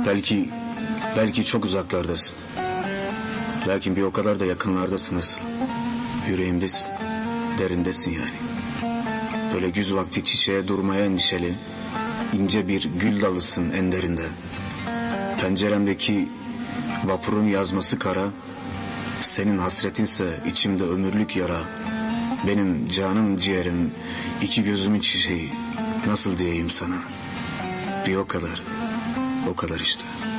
Belki çok uzaklardasın. Lakin bir o kadar da yakınlardasın asıl. Yüreğimdesin, derindesin yani. Böyle güz vakti çiçeğe durmaya endişeli, ince bir gül dalısın en derinde. Penceremdeki vapurun yazması kara, senin hasretinse içimde ömürlük yara. Benim canım ciğerim, iki gözümün çiçeği, nasıl diyeyim sana? Bir o kadar işte.